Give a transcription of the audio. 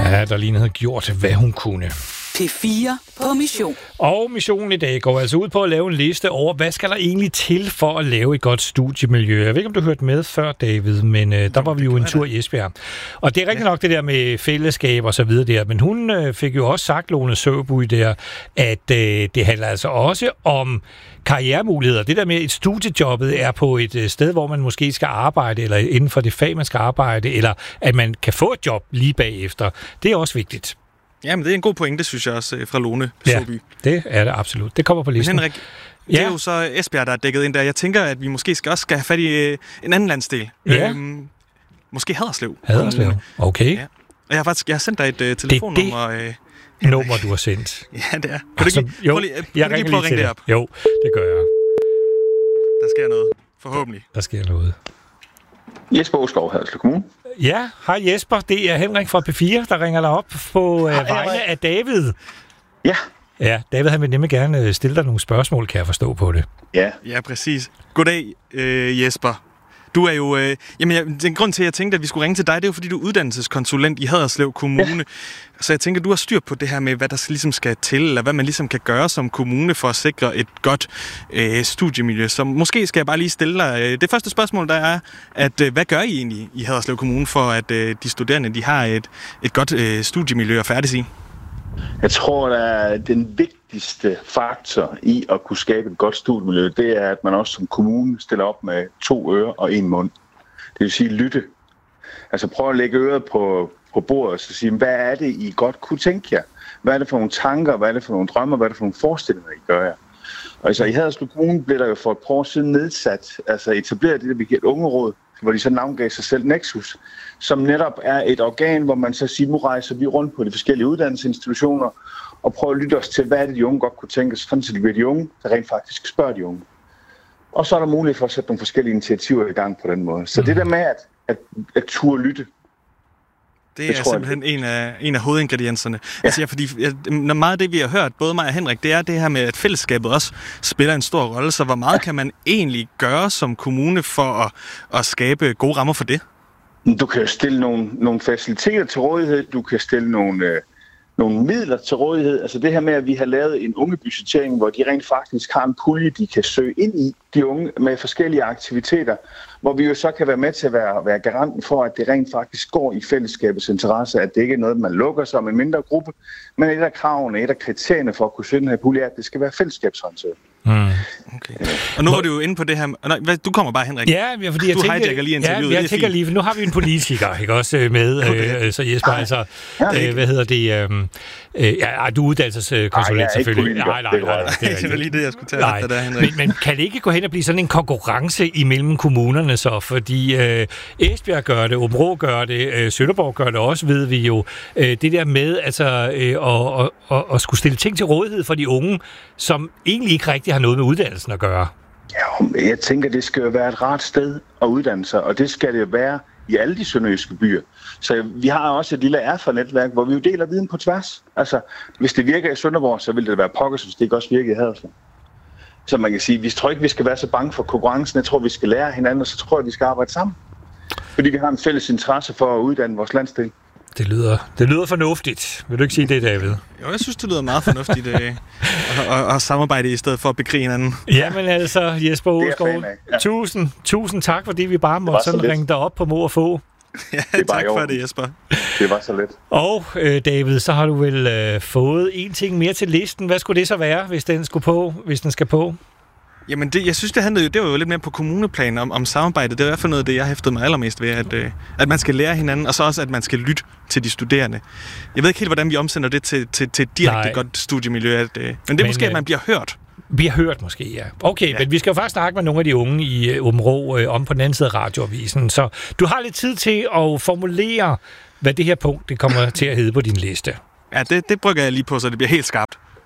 Ja, der lige havde gjort, hvad hun kunne. P4 på mission. Og missionen i dag går altså ud på at lave en liste over, hvad skal der egentlig til for at lave et godt studiemiljø. Jeg ved ikke, om du hørte med før, David, men der var vi jo en tur i Esbjerg. Og det er rigtig nok det der med fællesskab og så videre der, men hun fik jo også sagt, Lone Søby der, at det handler altså også om karrieremuligheder. Det der med, et studiejobbet er på et sted, hvor man måske skal arbejde, eller inden for det fag, man skal arbejde, eller at man kan få et job lige bagefter. Det er også vigtigt. Jamen, det er en god pointe, synes jeg også, fra Lone Søby. Ja, det er det absolut. Det kommer på listen. Men Henrik, det er jo så Esbjerg, der er dækket ind der. Jeg tænker, at vi måske også skal have fat i en anden landsdel. Ja. Måske Haderslev. Haderslev, okay. Ja. Og jeg har sendt dig et telefonnummer. Det nummer, du har sendt. Ja, det er. Kan du lige prøve at ringe det op? Jo, det gør jeg. Der sker noget. Forhåbentlig. Der sker noget. Jesper Åskov, Haderslev Kommune. Ja, hej Jesper. Det er Henrik fra P4, der ringer dig op på vegne af David. Ja. Ja, David han vil nemlig gerne stille dig nogle spørgsmål, kan jeg forstå på det. Ja, præcis. Goddag, Jesper. Du er jo... den grund til, at jeg tænkte, at vi skulle ringe til dig, det er jo, fordi du er uddannelseskonsulent i Haderslev Kommune. Ja. Så jeg tænker, du har styr på det her med, hvad der ligesom skal til, eller hvad man ligesom kan gøre som kommune for at sikre et godt studiemiljø. Så måske skal jeg bare lige stille dig... Det første spørgsmål, der er, at hvad gør I egentlig i Haderslev Kommune for, at de studerende de har et godt studiemiljø at færdes i? Jeg tror, at den vigtigste faktor i at kunne skabe et godt studiemiljø, det er, at man også som kommune stiller op med 2 ører og 1 mund. Det vil sige lytte. Altså prøv at lægge øret på bordet og så sige, hvad er det, I godt kunne tænke jer? Hvad er det for nogle tanker, hvad er det for nogle drømmer, hvad er det for nogle forestillinger, I gør jer? Altså i Haderslev Kommune blev der jo for et par år siden nedsat, altså etableret det, der vi giver et ungeråd, hvor de så navngav sig selv Nexus, som netop er et organ, hvor man så siger, nu rejser vi rundt på de forskellige uddannelsesinstitutioner og prøver at lytte os til, hvad er det, de unge godt kunne tænke sig, sådan så det bliver de unge, der rent faktisk spørger de unge. Og så er der mulighed for at sætte nogle forskellige initiativer i gang på den måde. Så det der med at turde lytte, det er simpelthen en af hovedingredienserne. Ja. Altså, fordi meget af det, vi har hørt, både mig og Henrik, det er det her med, at fællesskabet også spiller en stor rolle. Så hvor meget kan man egentlig gøre som kommune for at skabe gode rammer for det? Du kan jo stille nogle faciliteter til rådighed, du kan stille nogle midler til rådighed. Altså det her med, at vi har lavet en ungebudgettering, hvor de rent faktisk har en pulje, de kan søge ind i, de unge, med forskellige aktiviteter, hvor vi jo så kan være med til at være garanten for, at det rent faktisk går i fællesskabets interesse, at det ikke er noget, man lukker sig om en mindre gruppe, men et af kravene, et af kriterierne for at kunne søge den her pulje, er, at det skal være fællesskabshåndteret. Okay. Og nu var du jo inde på det her... Nej, du kommer bare, Henrik. Ja, fordi du hijacker lige interviewet. Ja, jeg tænker lige, for nu har vi en politiker, ikke også, med, okay. Så Jesper, altså, hvad hedder det... du er uddannelseskonsulent selvfølgelig. Nej. Det var lige det, jeg skulle tage dig der, Henrik. Men kan det ikke gå hen og blive sådan en konkurrence imellem kommunerne så? Fordi Esbjerg gør det, Aabenraa gør det, Sønderborg gør det også, ved vi jo. Det der med altså, at skulle stille ting til rådighed for de unge, som egentlig ikke rigtig har noget med uddannelsen at gøre. Ja, jeg tænker, det skal jo være et rart sted at uddanne sig, og det skal det jo være i alle de sønderjyske byer. Så vi har også et lille erfanetværk, hvor vi jo deler viden på tværs. Altså, hvis det virker i Sønderborg, så vil det være pokkers, hvis det ikke også virker i Haderslev. Så man kan sige, vi tror ikke, vi skal være så bange for konkurrencen. Jeg tror, vi skal lære hinanden, og så tror jeg, vi skal arbejde sammen. Fordi vi har en fælles interesse for at uddanne vores landsdel. Det lyder fornuftigt. Vil du ikke sige det, David? Jo, jeg synes, det lyder meget fornuftigt at samarbejde i stedet for at bekrige hinanden. Jamen altså, Jesper Åskov, tusind tak, fordi vi bare måtte sådan ringe dig op på må og få. Ja, tak for det, Jesper. Det var så let. Og David, så har du vel fået en ting mere til listen. Hvad skulle det så være, hvis den skal på? Jamen, jeg synes, det var jo lidt mere på kommuneplan om samarbejde. Det er i hvert fald noget af det, jeg hæftede mig allermest ved, at man skal lære hinanden, og så også, at man skal lytte til de studerende. Jeg ved ikke helt, hvordan vi omsender det til et direkte godt studiemiljø. Men det er måske, at man bliver hørt. Vi har hørt måske, ja. Okay, men vi skal jo faktisk snakke med nogle af de unge i Aabenraa om på den anden side af radioavisen. Så du har lidt tid til at formulere, hvad det her punkt det kommer til at hedde på din liste. Ja, det brygger jeg lige på, så det bliver helt skarpt.